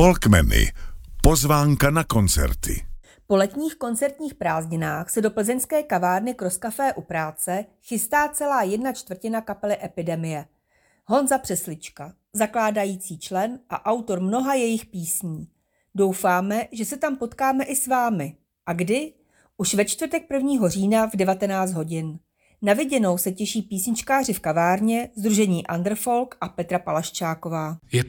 Folkmeny. Pozvánka na koncerty. Po letních koncertních prázdninách se do plzeňské kavárny Cross Café u Práce chystá celá 1/4 kapely Epidemie. Honza Přeslička, zakládající člen a autor mnoha jejich písní. Doufáme, že se tam potkáme i s vámi. A kdy? Už ve čtvrtek 1. října v 19 hodin. Na viděnou se těší písničkáři v kavárně, sdružení Underfolk a Petra Palaščáková. Je